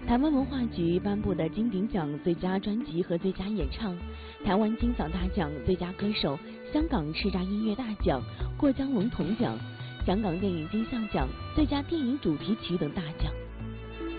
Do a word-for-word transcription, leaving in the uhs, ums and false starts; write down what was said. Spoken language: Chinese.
台湾文化局颁布的金鼎奖最佳专辑和最佳演唱，台湾金嗓大奖最佳歌手，香港叱咤音乐大奖、过江龙铜奖、香港电影金像奖最佳电影主题曲等大奖。